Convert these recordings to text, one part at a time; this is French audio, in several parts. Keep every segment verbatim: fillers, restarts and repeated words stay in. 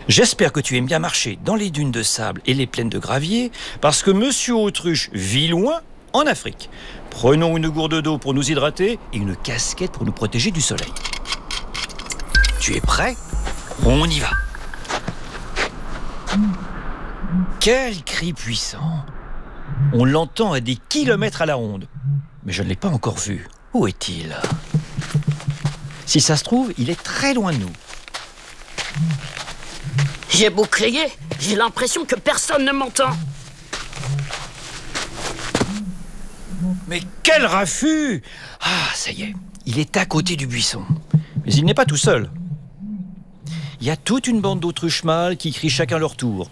J'espère que tu aimes bien marcher dans les dunes de sable et les plaines de gravier, parce que Monsieur Autruche vit loin, en Afrique. Prenons une gourde d'eau pour nous hydrater et une casquette pour nous protéger du soleil. Tu es prêt ? On y va. Quel cri puissant ! On l'entend à des kilomètres à la ronde. Mais je ne l'ai pas encore vu. Où est-il ? Si ça se trouve, il est très loin de nous. J'ai beau crier, j'ai l'impression que personne ne m'entend. Mais quel raffut ! Ah, ça y est, il est à côté du buisson. Mais il n'est pas tout seul. Il y a toute une bande d'autruches mâles qui crient chacun leur tour.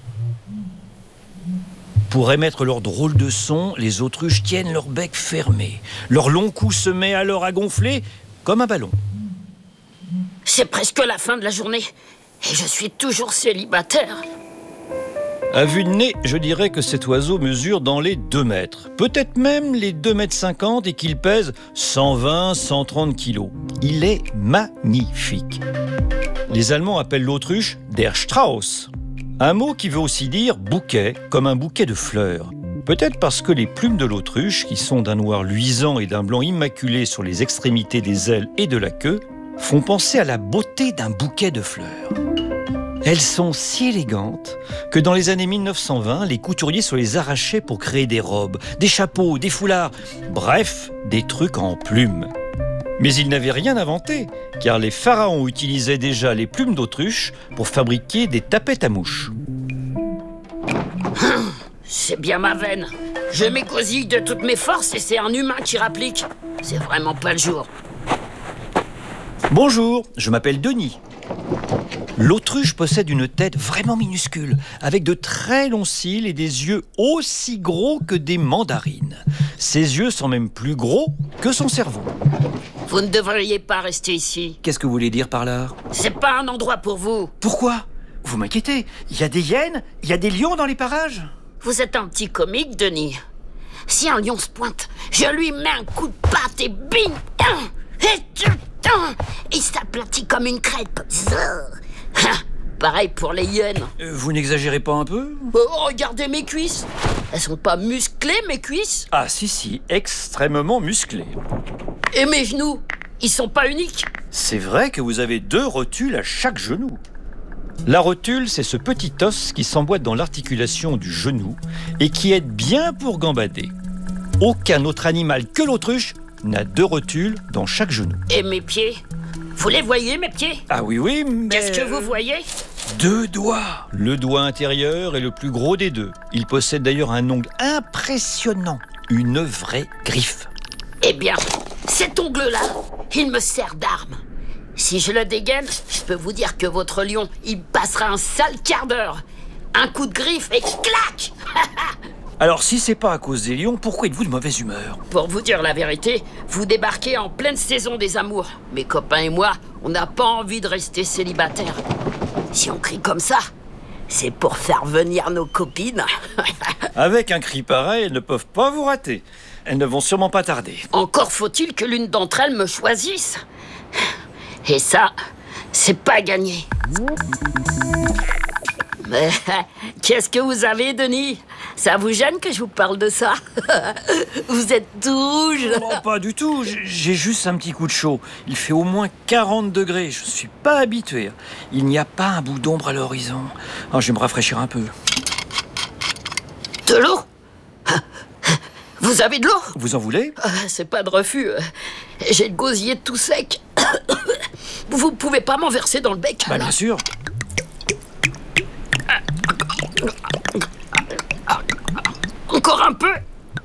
Pour émettre leur drôle de son, les autruches tiennent leur bec fermé. Leur long cou se met alors à gonfler comme un ballon. C'est presque la fin de la journée et je suis toujours célibataire. À vue de nez, je dirais que cet oiseau mesure dans les deux mètres. Peut-être même les deux mètres cinquante et qu'il pèse cent vingt à cent trente kilos. Il est magnifique. Les Allemands appellent l'autruche der Strauß. Un mot qui veut aussi dire bouquet, comme un bouquet de fleurs. Peut-être parce que les plumes de l'autruche, qui sont d'un noir luisant et d'un blanc immaculé sur les extrémités des ailes et de la queue, font penser à la beauté d'un bouquet de fleurs. Elles sont si élégantes que dans les années mille neuf cent vingt, les couturiers se les arrachaient pour créer des robes, des chapeaux, des foulards, bref, des trucs en plumes. Mais ils n'avaient rien inventé, car les pharaons utilisaient déjà les plumes d'autruche pour fabriquer des tapettes à mouches. C'est bien ma veine. Je m'égosille de toutes mes forces et c'est un humain qui rapplique. C'est vraiment pas le jour. Bonjour, je m'appelle Denis. L'autruche possède une tête vraiment minuscule, avec de très longs cils et des yeux aussi gros que des mandarines. Ses yeux sont même plus gros que son cerveau. Vous ne devriez pas rester ici. Qu'est-ce que vous voulez dire par là ? C'est pas un endroit pour vous. Pourquoi ? Vous m'inquiétez. Il y a des hyènes ? Il y a des lions dans les parages ? Vous êtes un petit comique, Denis. Si un lion se pointe, je lui mets un coup de patte et bing, et il s'aplatit comme une crêpe. Pareil pour les hyènes. Euh, vous n'exagérez pas un peu ? Oh, regardez mes cuisses. Elles sont pas musclées, mes cuisses ? Ah si, si, extrêmement musclées. Et mes genoux, ils sont pas uniques ? C'est vrai que vous avez deux rotules à chaque genou. La rotule, c'est ce petit os qui s'emboîte dans l'articulation du genou et qui aide bien pour gambader. Aucun autre animal que l'autruche n'a deux rotules dans chaque genou. Et mes pieds ? Vous les voyez, mes pieds ? Ah oui, oui, mais... Qu'est-ce que vous voyez ? Deux doigts. Le doigt intérieur est le plus gros des deux. Il possède d'ailleurs un ongle impressionnant, une vraie griffe. Eh bien, cet ongle-là, il me sert d'arme. Si je le dégaine, je peux vous dire que votre lion, il passera un sale quart d'heure. Un coup de griffe et clac. Alors, si c'est pas à cause des lions, pourquoi êtes-vous de mauvaise humeur ? Pour vous dire la vérité, vous débarquez en pleine saison des amours. Mes copains et moi, on n'a pas envie de rester célibataires. Si on crie comme ça, c'est pour faire venir nos copines. Avec un cri pareil, elles ne peuvent pas vous rater. Elles ne vont sûrement pas tarder. Encore faut-il que l'une d'entre elles me choisisse. Et ça, c'est pas gagné. Mais qu'est-ce que vous avez, Denis ? Ça vous gêne que je vous parle de ça ? Vous êtes tout rouge. Non, pas du tout. J'ai juste un petit coup de chaud. Il fait au moins quarante degrés. Je ne suis pas habitué. Il n'y a pas un bout d'ombre à l'horizon. Oh, je vais me rafraîchir un peu. De l'eau ? Vous avez de l'eau ? Vous en voulez ? C'est pas de refus. J'ai le gosier tout sec. Vous pouvez pas m'en verser dans le bec ? Bah, bien sûr. Encore un peu ?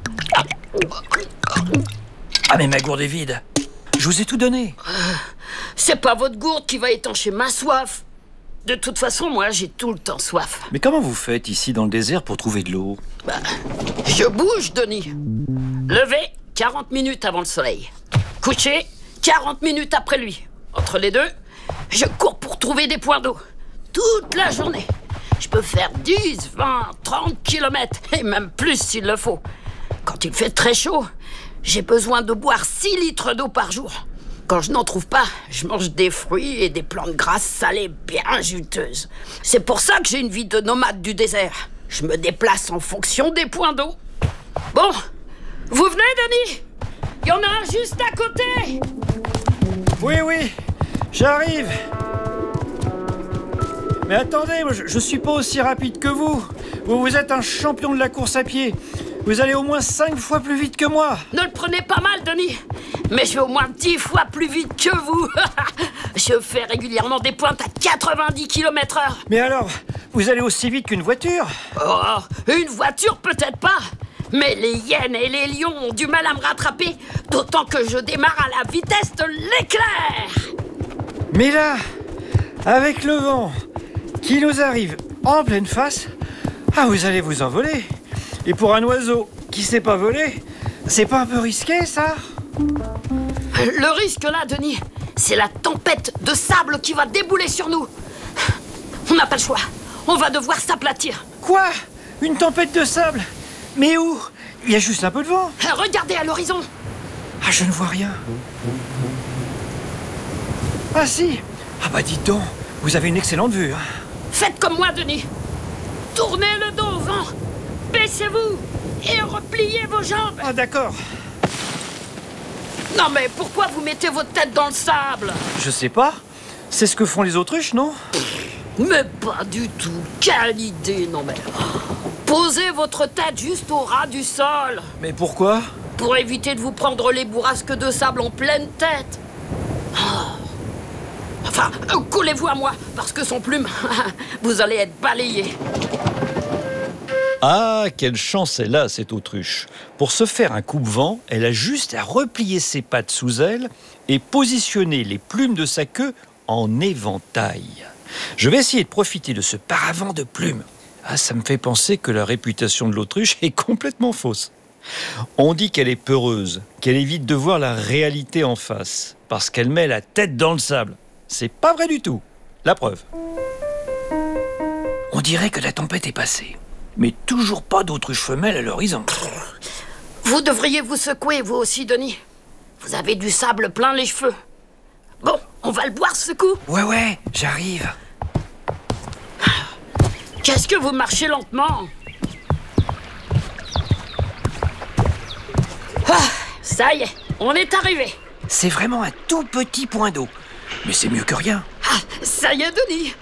Ah, mais ma gourde est vide. Je vous ai tout donné. C'est pas votre gourde qui va étancher ma soif. De toute façon, moi, j'ai tout le temps soif. Mais comment vous faites ici dans le désert pour trouver de l'eau ? Bah, je bouge, Denis. Levé, quarante minutes avant le soleil. Couché, quarante minutes après lui. Entre les deux, je cours pour trouver des points d'eau. Toute la journée. Je peux faire dix, vingt, trente kilomètres, et même plus s'il le faut. Quand il fait très chaud, j'ai besoin de boire six litres d'eau par jour. Quand je n'en trouve pas, je mange des fruits et des plantes grasses salées bien juteuses. C'est pour ça que j'ai une vie de nomade du désert. Je me déplace en fonction des points d'eau. Bon, vous venez, Denis? Il y en a un juste à côté. Oui, oui, j'arrive. Mais attendez, moi, je, je suis pas aussi rapide que vous. Vous, vous êtes un champion de la course à pied. Vous allez au moins cinq fois plus vite que moi. Ne le prenez pas mal, Denis. Mais je vais au moins dix fois plus vite que vous. Je fais régulièrement des pointes à quatre-vingt-dix kilomètres heure. Mais alors, vous allez aussi vite qu'une voiture? Oh, une voiture peut-être pas. Mais les hyènes et les lions ont du mal à me rattraper, d'autant que je démarre à la vitesse de l'éclair. Mais là, avec le vent qui nous arrive en pleine face, ah, vous allez vous envoler. Et pour un oiseau qui sait pas voler, c'est pas un peu risqué, ça? Le risque là, Denis, c'est la tempête de sable qui va débouler sur nous. On n'a pas le choix. On va devoir s'aplatir. Quoi? Une tempête de sable? Mais où? Il y a juste un peu de vent. Regardez à l'horizon. Ah, je ne vois rien. Ah si. Ah bah dites donc, vous avez une excellente vue. Hein. Faites comme moi, Denis. Tournez le dos au vent. Baissez-vous et repliez vos jambes. Ah d'accord. Non mais pourquoi vous mettez votre tête dans le sable? Je sais pas. C'est ce que font les autruches, non? Mais pas du tout. Quelle idée, non mais... Posez votre tête juste au ras du sol. Mais pourquoi? Pour éviter de vous prendre les bourrasques de sable en pleine tête. Oh. Enfin, euh, collez-vous à moi, parce que sans plume, vous allez être balayé. Ah, quelle chance elle a, cette autruche. Pour se faire un coupe-vent, elle a juste à replier ses pattes sous elle et positionner les plumes de sa queue en éventail. Je vais essayer de profiter de ce paravent de plumes. Ah, ça me fait penser que la réputation de l'autruche est complètement fausse. On dit qu'elle est peureuse, qu'elle évite de voir la réalité en face, parce qu'elle met la tête dans le sable. C'est pas vrai du tout. La preuve. On dirait que la tempête est passée, mais toujours pas d'autruche femelle à l'horizon. Vous devriez vous secouer, vous aussi, Denis. Vous avez du sable plein les cheveux. Bon, on va le boire, ce coup. Ouais, ouais, j'arrive. Qu'est-ce que vous marchez lentement? Ah, ça y est, on est arrivé. C'est vraiment un tout petit point d'eau. Mais c'est mieux que rien. Ah, ça y est, Denis,